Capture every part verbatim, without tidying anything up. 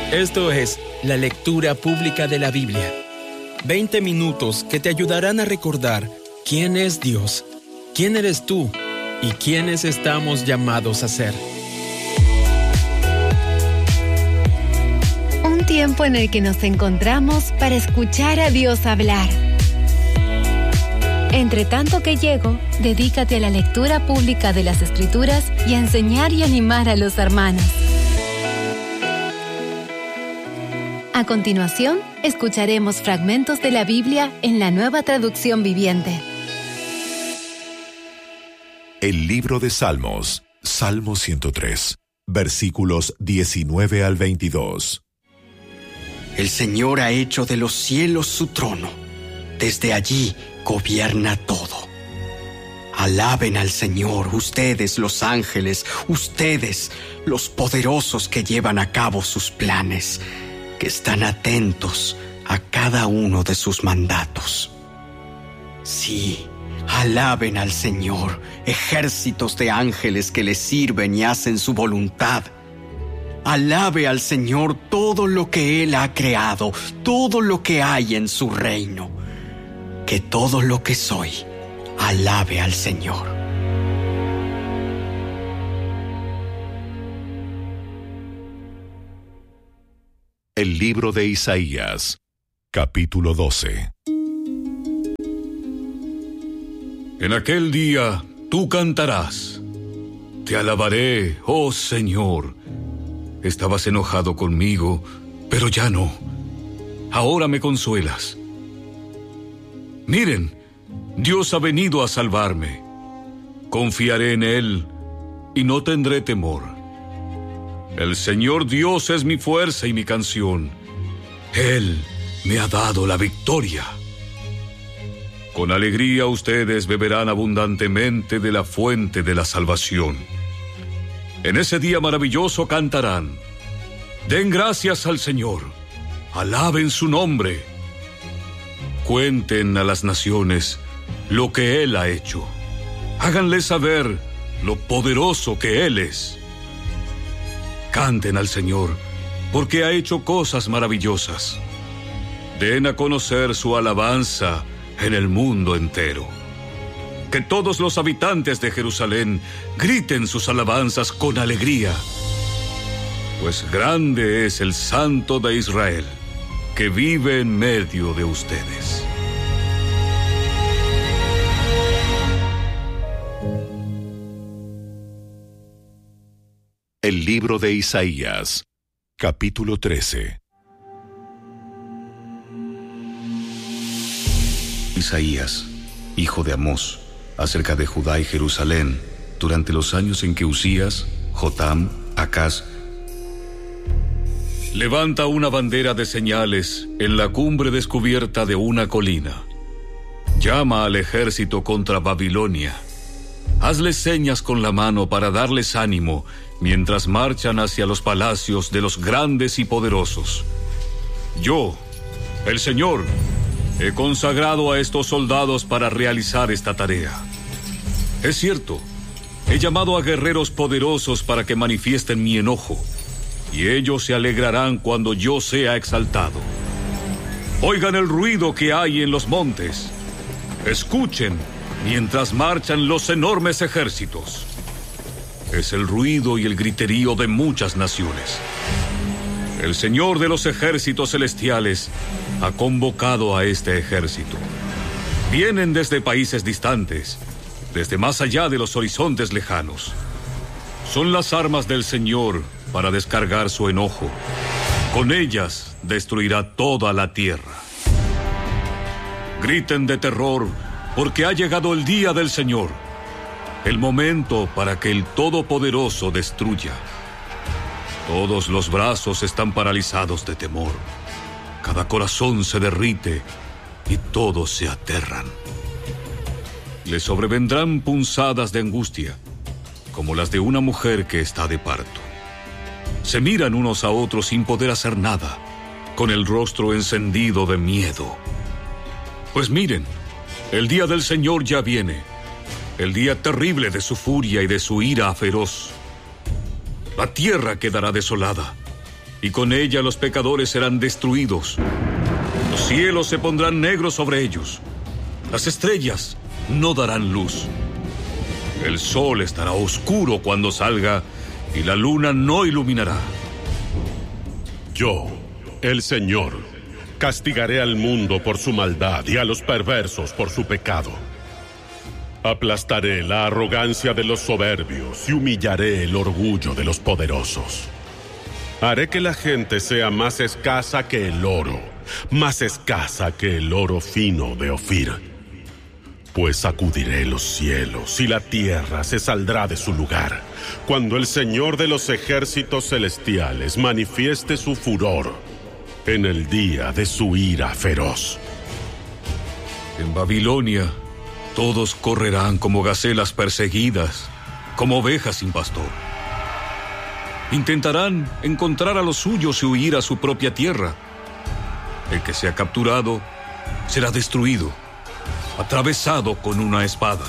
Esto es la lectura pública de la Biblia. veinte minutos que te ayudarán a recordar quién es Dios, quién eres tú y quiénes estamos llamados a ser. Un tiempo en el que nos encontramos para escuchar a Dios hablar. Entre tanto que llego, dedícate a la lectura pública de las Escrituras y a enseñar y animar a los hermanos. A continuación, escucharemos fragmentos de la Biblia en la Nueva Traducción Viviente. El libro de Salmos, Salmo ciento tres, versículos diecinueve al veintidós. El Señor ha hecho de los cielos su trono. Desde allí gobierna todo. Alaben al Señor, ustedes los ángeles, ustedes los poderosos que llevan a cabo sus planes, que están atentos a cada uno de sus mandatos. Sí, alaben al Señor, ejércitos de ángeles que le sirven y hacen su voluntad. Alabe al Señor todo lo que Él ha creado, todo lo que hay en su reino. Que todo lo que soy, alabe al Señor. El libro de Isaías, capítulo doce. En aquel día tú cantarás. Te alabaré, oh Señor. Estabas enojado conmigo, pero ya no. Ahora me consuelas. Miren, Dios ha venido a salvarme. Confiaré en Él y no tendré temor. El Señor Dios es mi fuerza y mi canción. Él me ha dado la victoria. Con alegría ustedes beberán abundantemente de la fuente de la salvación. En ese día maravilloso cantarán. Den gracias al Señor. Alaben su nombre. Cuenten a las naciones lo que Él ha hecho. Háganle saber lo poderoso que Él es. Canten al Señor, porque ha hecho cosas maravillosas. Den a conocer su alabanza en el mundo entero. Que todos los habitantes de Jerusalén griten sus alabanzas con alegría. Pues grande es el Santo de Israel, que vive en medio de ustedes. El libro de Isaías, capítulo trece. Isaías, hijo de Amós, acerca de Judá y Jerusalén, durante los años en que Usías, Jotam, Acaz. Levanta una bandera de señales en la cumbre descubierta de una colina. Llama al ejército contra Babilonia. Hazles señas con la mano para darles ánimo mientras marchan hacia los palacios de los grandes y poderosos. Yo, el Señor, he consagrado a estos soldados para realizar esta tarea. Es cierto, he llamado a guerreros poderosos para que manifiesten mi enojo, y ellos se alegrarán cuando yo sea exaltado. Oigan el ruido que hay en los montes. Escuchen mientras marchan los enormes ejércitos. Es el ruido y el griterío de muchas naciones. El Señor de los ejércitos celestiales ha convocado a este ejército. Vienen desde países distantes, desde más allá de los horizontes lejanos. Son las armas del Señor para descargar su enojo. Con ellas destruirá toda la tierra. Griten de terror, porque ha llegado el día del Señor, el momento para que el Todopoderoso destruya. Todos los brazos están paralizados de temor. Cada corazón se derrite y todos se aterran. Les sobrevendrán punzadas de angustia, como las de una mujer que está de parto. Se miran unos a otros sin poder hacer nada, con el rostro encendido de miedo. Pues miren, el día del Señor ya viene, el día terrible de su furia y de su ira feroz. La tierra quedará desolada, y con ella los pecadores serán destruidos. Los cielos se pondrán negros sobre ellos. Las estrellas no darán luz. El sol estará oscuro cuando salga y la luna no iluminará. Yo, el Señor, castigaré al mundo por su maldad y a los perversos por su pecado. Aplastaré la arrogancia de los soberbios y humillaré el orgullo de los poderosos. Haré que la gente sea más escasa que el oro, más escasa que el oro fino de Ofir. Pues sacudiré los cielos y la tierra se saldrá de su lugar, cuando el Señor de los ejércitos celestiales manifieste su furor en el día de su ira feroz. En Babilonia, todos correrán como gacelas perseguidas, como ovejas sin pastor. Intentarán encontrar a los suyos y huir a su propia tierra. El que sea capturado será destruido, atravesado con una espada.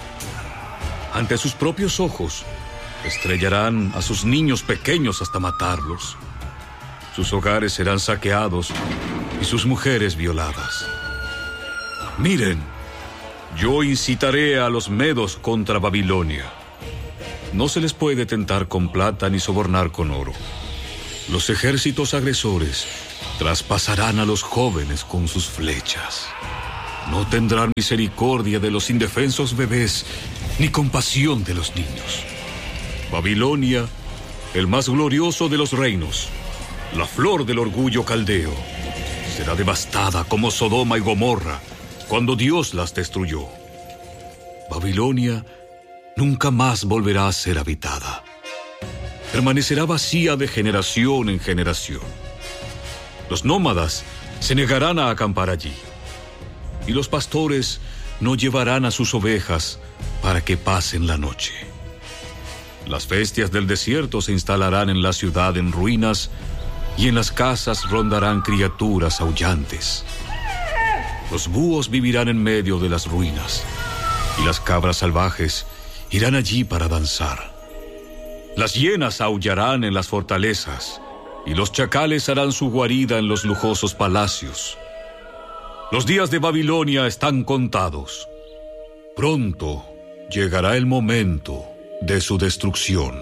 Ante sus propios ojos, estrellarán a sus niños pequeños hasta matarlos. Sus hogares serán saqueados y sus mujeres violadas. Miren, yo incitaré a los medos contra Babilonia. No se les puede tentar con plata ni sobornar con oro. Los ejércitos agresores traspasarán a los jóvenes con sus flechas. No tendrán misericordia de los indefensos bebés, ni compasión de los niños. Babilonia, el más glorioso de los reinos, la flor del orgullo caldeo, será devastada como Sodoma y Gomorra cuando Dios las destruyó. Babilonia nunca más volverá a ser habitada. Permanecerá vacía de generación en generación. Los nómadas se negarán a acampar allí, y los pastores no llevarán a sus ovejas para que pasen la noche. Las bestias del desierto se instalarán en la ciudad en ruinas, y en las casas rondarán criaturas aullantes. Los búhos vivirán en medio de las ruinas, y las cabras salvajes irán allí para danzar. Las hienas aullarán en las fortalezas, y los chacales harán su guarida en los lujosos palacios. Los días de Babilonia están contados. Pronto llegará el momento de su destrucción.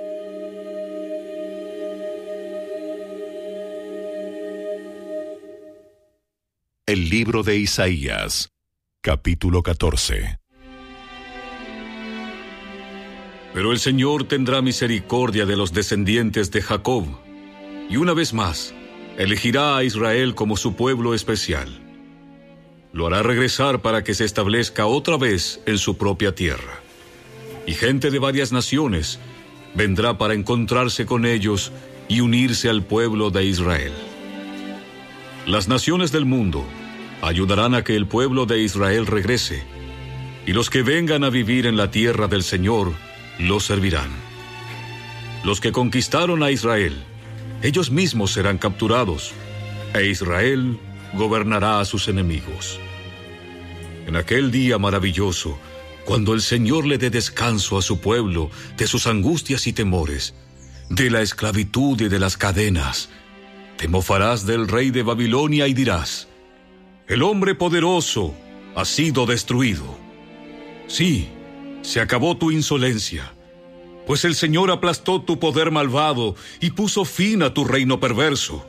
El libro de Isaías, capítulo catorce. Pero el Señor tendrá misericordia de los descendientes de Jacob, y una vez más elegirá a Israel como su pueblo especial. Lo hará regresar para que se establezca otra vez en su propia tierra. Y gente de varias naciones vendrá para encontrarse con ellos y unirse al pueblo de Israel. Las naciones del mundo ayudarán a que el pueblo de Israel regrese, y los que vengan a vivir en la tierra del Señor lo servirán. Los que conquistaron a Israel, ellos mismos serán capturados, e Israel gobernará a sus enemigos. En aquel día maravilloso, cuando el Señor le dé descanso a su pueblo de sus angustias y temores, de la esclavitud y de las cadenas, te mofarás del rey de Babilonia y dirás: el hombre poderoso ha sido destruido. Sí, se acabó tu insolencia, pues el Señor aplastó tu poder malvado y puso fin a tu reino perverso.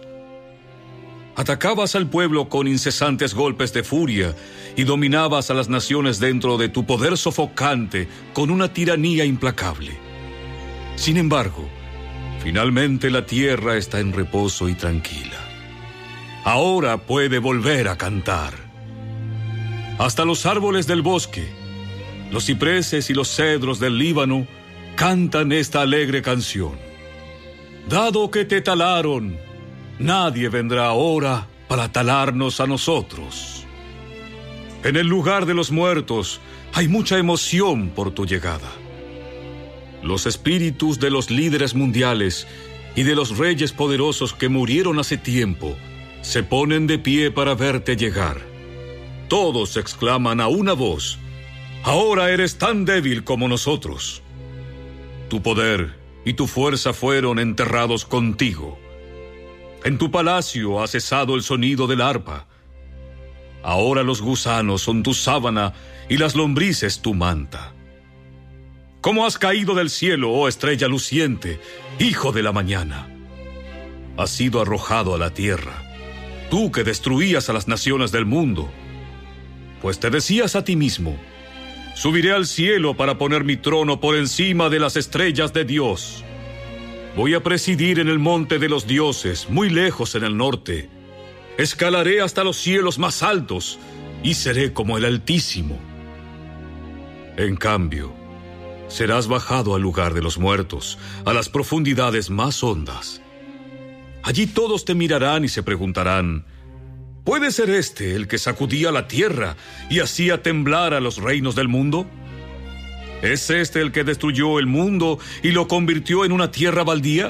Atacabas al pueblo con incesantes golpes de furia y dominabas a las naciones dentro de tu poder sofocante con una tiranía implacable. Sin embargo, finalmente la tierra está en reposo y tranquila. Ahora puede volver a cantar. Hasta los árboles del bosque, los cipreses y los cedros del Líbano cantan esta alegre canción. Dado que te talaron, nadie vendrá ahora para talarnos a nosotros. En el lugar de los muertos hay mucha emoción por tu llegada. Los espíritus de los líderes mundiales y de los reyes poderosos que murieron hace tiempo se ponen de pie para verte llegar. Todos exclaman a una voz: ahora eres tan débil como nosotros. Tu poder y tu fuerza fueron enterrados contigo, En tu palacio ha cesado el sonido del arpa. Ahora los gusanos son tu sábana y las lombrices tu manta. ¿Cómo has caído del cielo, oh estrella luciente, hijo de la mañana? Has sido arrojado a la tierra, tú que destruías a las naciones del mundo. Pues te decías a ti mismo: subiré al cielo para poner mi trono por encima de las estrellas de Dios. Voy a presidir en el monte de los dioses, muy lejos en el norte. Escalaré hasta los cielos más altos y seré como el Altísimo. En cambio, serás bajado al lugar de los muertos, a las profundidades más hondas. Allí todos te mirarán y se preguntarán: ¿puede ser este el que sacudía la tierra y hacía temblar a los reinos del mundo? ¿Es este el que destruyó el mundo y lo convirtió en una tierra baldía?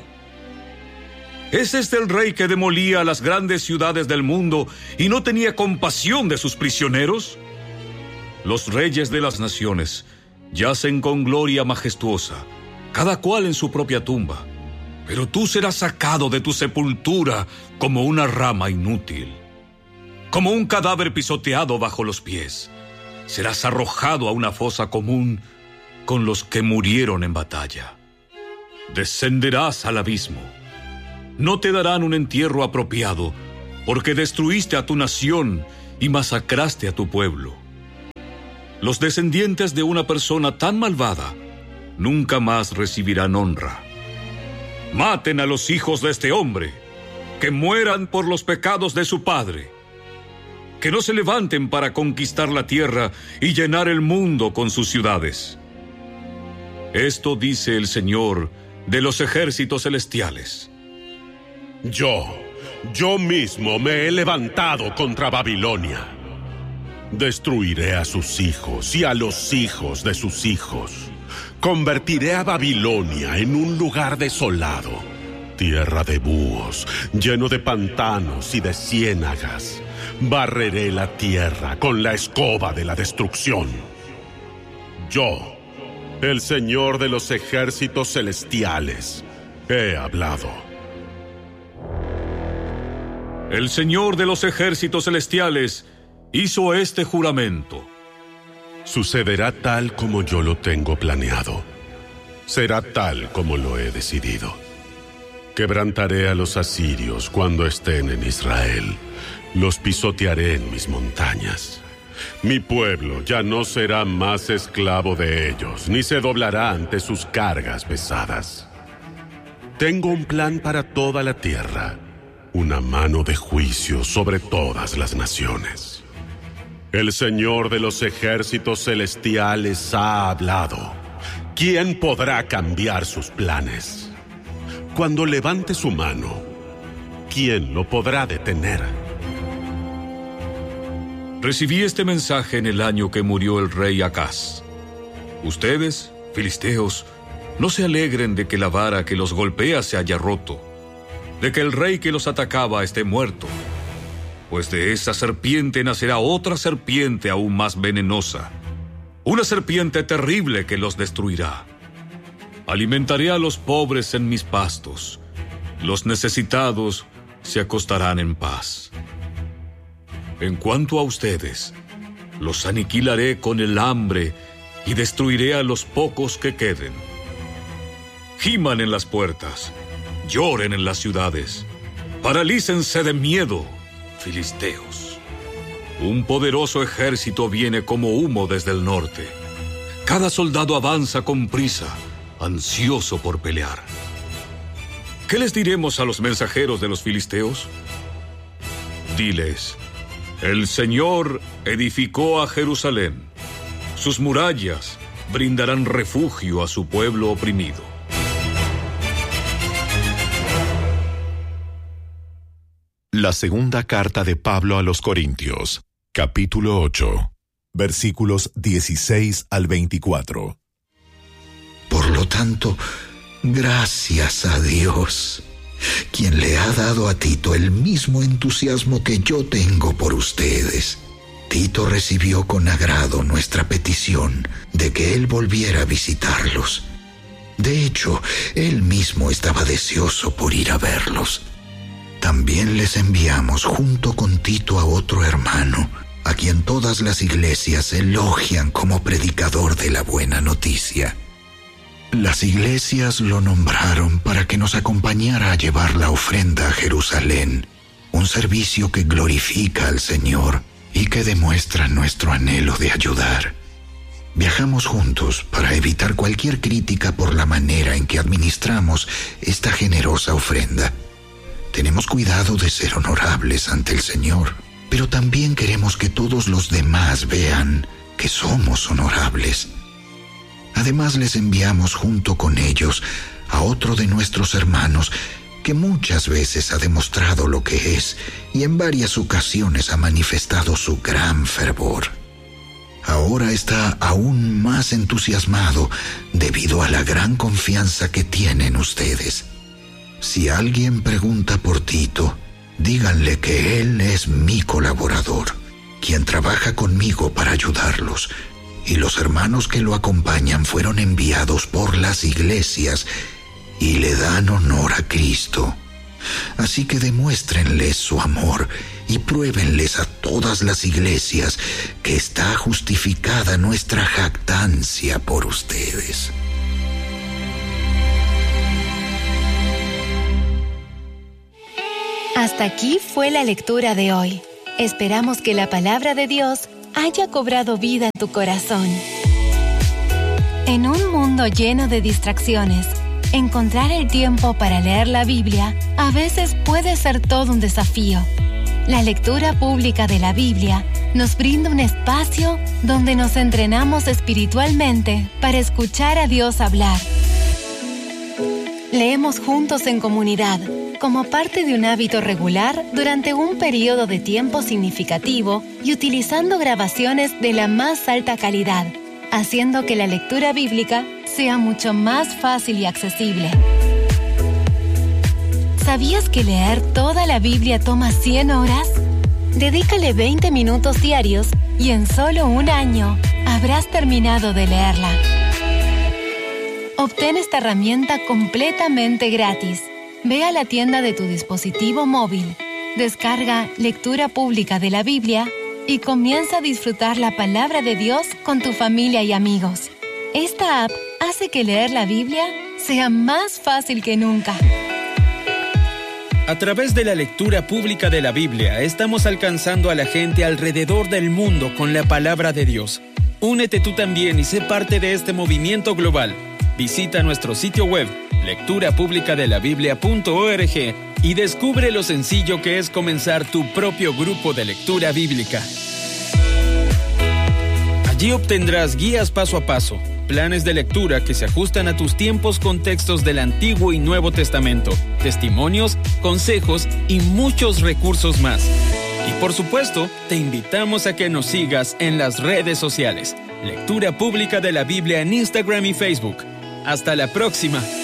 ¿Es este el rey que demolía las grandes ciudades del mundo y no tenía compasión de sus prisioneros? Los reyes de las naciones yacen con gloria majestuosa, cada cual en su propia tumba, pero tú serás sacado de tu sepultura como una rama inútil, como un cadáver pisoteado bajo los pies. Serás arrojado a una fosa común con los que murieron en batalla. Descenderás al abismo. No te darán un entierro apropiado, porque destruiste a tu nación y masacraste a tu pueblo. Los descendientes de una persona tan malvada nunca más recibirán honra. Maten a los hijos de este hombre, que mueran por los pecados de su padre. Que no se levanten para conquistar la tierra y llenar el mundo con sus ciudades. Esto dice el Señor de los ejércitos celestiales. Yo, yo mismo me he levantado contra Babilonia. Destruiré a sus hijos y a los hijos de sus hijos. Convertiré a Babilonia en un lugar desolado, tierra de búhos, lleno de pantanos y de ciénagas. Barreré la tierra con la escoba de la destrucción. Yo, el Señor de los ejércitos celestiales, he hablado. El Señor de los ejércitos celestiales hizo este juramento. Sucederá tal como yo lo tengo planeado. Será tal como lo he decidido. Quebrantaré a los asirios cuando estén en Israel. Los pisotearé en mis montañas. Mi pueblo ya no será más esclavo de ellos, ni se doblará ante sus cargas pesadas. Tengo un plan para toda la tierra, una mano de juicio sobre todas las naciones. El Señor de los ejércitos celestiales ha hablado. ¿Quién podrá cambiar sus planes? Cuando levante su mano, ¿quién lo podrá detener? Recibí este mensaje en el año que murió el rey Acaz. Ustedes, filisteos, no se alegren de que la vara que los golpea se haya roto, de que el rey que los atacaba esté muerto, pues de esa serpiente nacerá otra serpiente aún más venenosa, una serpiente terrible que los destruirá. Alimentaré a los pobres en mis pastos, los necesitados se acostarán en paz. En cuanto a ustedes, los aniquilaré con el hambre y destruiré a los pocos que queden. Giman en las puertas, lloren en las ciudades, paralícense de miedo, filisteos. Un poderoso ejército viene como humo desde el norte. Cada soldado avanza con prisa, ansioso por pelear. ¿Qué les diremos a los mensajeros de los filisteos? Diles: el Señor edificó a Jerusalén. Sus murallas brindarán refugio a su pueblo oprimido. La segunda carta de Pablo a los Corintios, capítulo ocho, versículos dieciséis al veinticuatro. Por lo tanto, gracias a Dios, quien le ha dado a Tito el mismo entusiasmo que yo tengo por ustedes. Tito recibió con agrado nuestra petición de que él volviera a visitarlos. De hecho, él mismo estaba deseoso por ir a verlos. También les enviamos junto con Tito a otro hermano, a quien todas las iglesias elogian como predicador de la buena noticia. Las iglesias lo nombraron para que nos acompañara a llevar la ofrenda a Jerusalén, un servicio que glorifica al Señor y que demuestra nuestro anhelo de ayudar. Viajamos juntos para evitar cualquier crítica por la manera en que administramos esta generosa ofrenda. Tenemos cuidado de ser honorables ante el Señor, pero también queremos que todos los demás vean que somos honorables. Además, les enviamos junto con ellos a otro de nuestros hermanos que muchas veces ha demostrado lo que es y en varias ocasiones ha manifestado su gran fervor. Ahora está aún más entusiasmado debido a la gran confianza que tienen ustedes. Si alguien pregunta por Tito, díganle que él es mi colaborador, quien trabaja conmigo para ayudarlos, y los hermanos que lo acompañan fueron enviados por las iglesias y le dan honor a Cristo. Así que demuéstrenles su amor y pruébenles a todas las iglesias que está justificada nuestra jactancia por ustedes. Hasta aquí fue la lectura de hoy. Esperamos que la palabra de Dios haya cobrado vida en tu corazón. En un mundo lleno de distracciones, encontrar el tiempo para leer la Biblia a veces puede ser todo un desafío. La lectura pública de la Biblia nos brinda un espacio donde nos entrenamos espiritualmente para escuchar a Dios hablar. Leemos juntos en comunidad, como parte de un hábito regular durante un periodo de tiempo significativo y utilizando grabaciones de la más alta calidad, haciendo que la lectura bíblica sea mucho más fácil y accesible. ¿Sabías que leer toda la Biblia toma cien horas? Dedícale veinte minutos diarios y en solo un año habrás terminado de leerla. Obtén esta herramienta completamente gratis. Ve a la tienda de tu dispositivo móvil, descarga Lectura Pública de la Biblia y comienza a disfrutar la palabra de Dios con tu familia y amigos. Esta app hace que leer la Biblia sea más fácil que nunca. A través de la lectura pública de la Biblia, estamos alcanzando a la gente alrededor del mundo con la palabra de Dios. Únete tú también y sé parte de este movimiento global. Visita nuestro sitio web, lectura pública de la biblia punto org, y descubre lo sencillo que es comenzar tu propio grupo de lectura bíblica. Allí obtendrás guías paso a paso, planes de lectura que se ajustan a tus tiempos con textos del Antiguo y Nuevo Testamento, testimonios, consejos y muchos recursos más. Y por supuesto, te invitamos a que nos sigas en las redes sociales. Lectura Pública de la Biblia en Instagram y Facebook. Hasta la próxima.